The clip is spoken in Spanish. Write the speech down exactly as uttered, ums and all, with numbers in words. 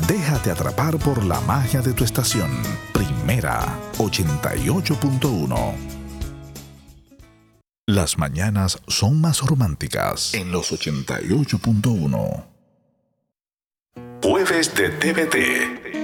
Déjate atrapar por la magia de tu estación. Primera ochenta y ocho punto uno. Las mañanas son más románticas en los ochenta y ocho punto uno. Jueves de T V T.